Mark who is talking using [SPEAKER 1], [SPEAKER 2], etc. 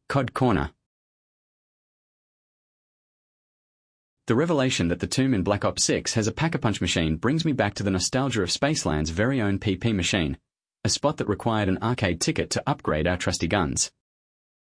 [SPEAKER 1] COD Corner. The revelation that the tomb in Black Ops 6 has a Pack-a-Punch machine brings me back to the nostalgia of Spaceland's very own PP machine, a spot that required an arcade ticket to upgrade our trusty guns.